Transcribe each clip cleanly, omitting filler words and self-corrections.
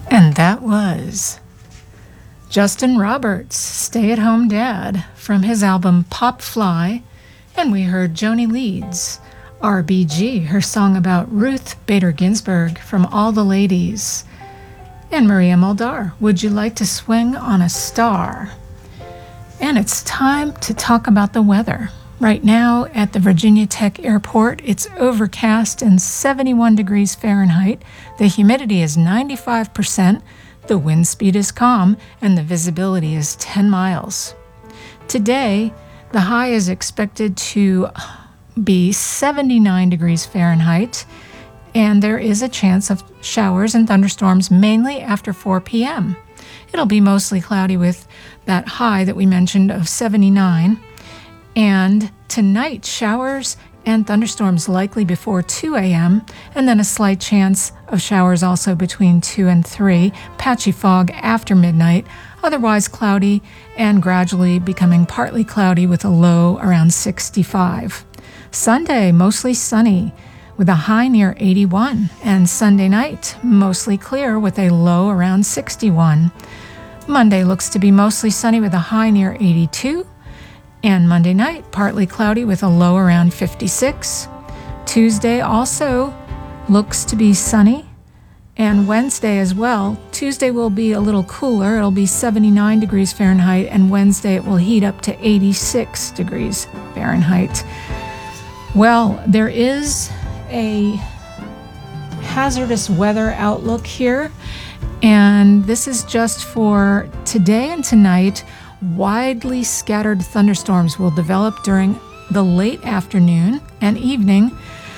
And that was Justin Roberts, Stay at Home Dad, from his album Pop Fly. And we heard Joni Leeds, RBG, her song about Ruth Bader Ginsburg, from All the Ladies. And Maria Muldaur, Would You Like to Swing on a Star? And it's time to talk about the weather. Right now at the Virginia Tech Airport, it's overcast and 71 degrees Fahrenheit. The humidity is 95%, the wind speed is calm, and the visibility is 10 miles. Today, the high is expected to be 79 degrees Fahrenheit, and there is a chance of showers and thunderstorms mainly after 4 p.m. It'll be mostly cloudy with that high that we mentioned of 79. And tonight, showers and thunderstorms likely before 2 a.m., and then a slight chance of showers also between 2 and 3, patchy fog after midnight, otherwise cloudy and gradually becoming partly cloudy with a low around 65. Sunday, mostly sunny with a high near 81, and Sunday night, mostly clear with a low around 61. Monday looks to be mostly sunny with a high near 82, and Monday night, partly cloudy with a low around 56. Tuesday also looks to be sunny, and Wednesday as well. Tuesday will be a little cooler. It'll be 79 degrees Fahrenheit, and Wednesday it will heat up to 86 degrees Fahrenheit. Well, there is a hazardous weather outlook here, and this is just for today and tonight. Widely scattered thunderstorms will develop during the late afternoon and evening,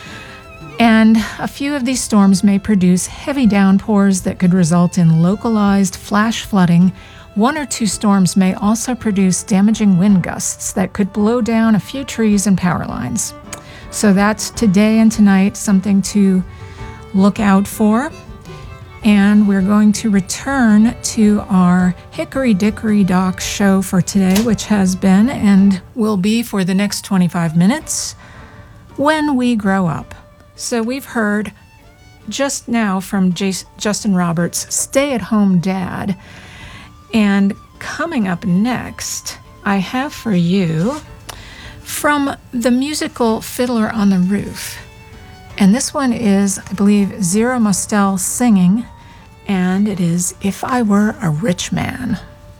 and a few of these storms may produce heavy downpours that could result in localized flash flooding. One or two storms may also produce damaging wind gusts that could blow down a few trees and power lines. So that's today and tonight, something to look out for. And we're going to return to our Hickory Dickory Dock show for today, which has been and will be for the next 25 minutes, When We Grow Up. So we've heard just now from Justin Roberts, Stay at Home Dad. And coming up next, I have for you from the musical Fiddler on the Roof. And this one is, I believe, Zero Mostel singing, and it is If I Were a Rich Man.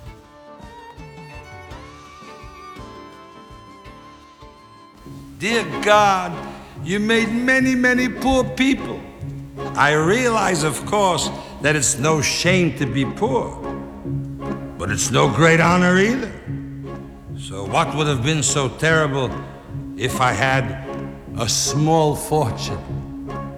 Dear God, you made many, many poor people. I realize, of course, that it's no shame to be poor, but it's no great honor either. So what would have been so terrible if I had a small fortune?